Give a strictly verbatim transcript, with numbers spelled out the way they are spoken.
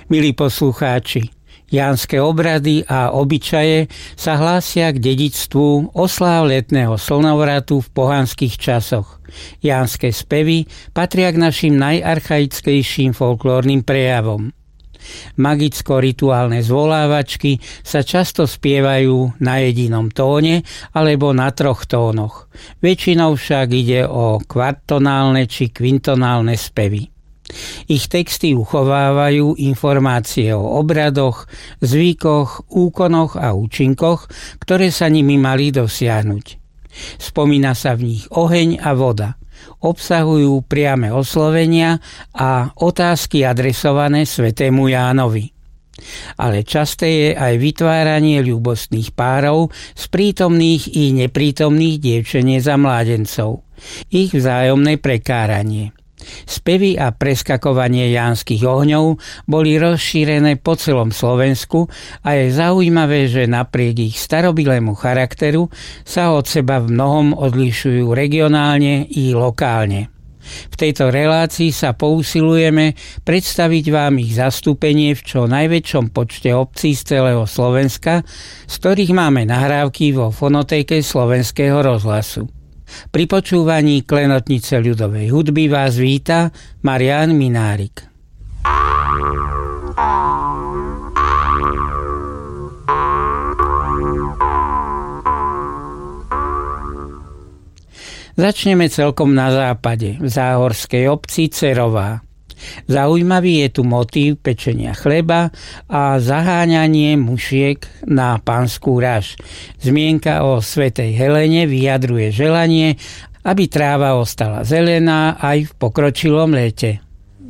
Milí poslucháči, jánske obrady a obyčaje sa hlásia k dedičstvu osláv letného slnovratu v pohanských časoch. Jánske spevy patria k našim najarchaickejším folklórnym prejavom. Magicko-rituálne zvolávačky sa často spievajú na jedinom tóne alebo na troch tónoch. Väčšinou však ide o kvartonálne či kvintonálne spevy. Ich texty uchovávajú informácie o obradoch, zvykoch, úkonoch a účinkoch, ktoré sa nimi mali dosiahnuť. Spomína sa v nich oheň a voda. Obsahujú priame oslovenia a otázky adresované svätému Jánovi. Ale časté je aj vytváranie ľúbostných párov z prítomných i neprítomných dievčeniec a mládencov. Ich vzájomné prekáranie. Spevy a preskakovanie jánskych ohňov boli rozšírené po celom Slovensku a je zaujímavé, že napriek ich starobilému charakteru sa od seba v mnohom odlišujú regionálne i lokálne. V tejto relácii sa pousilujeme predstaviť vám ich zastúpenie v čo najväčšom počte obcí z celého Slovenska, z ktorých máme nahrávky vo fonotéke Slovenského rozhlasu. Pri počúvaní klenotnice ľudovej hudby vás víta Marián Minárik. Začneme celkom na západe, v záhorskej obci Cerová. Zaujímavý je tu motív pečenia chleba a zaháňanie mušiek na panskú raž. Zmienka o svätej Helene vyjadruje želanie, aby tráva ostala zelená aj v pokročilom lete.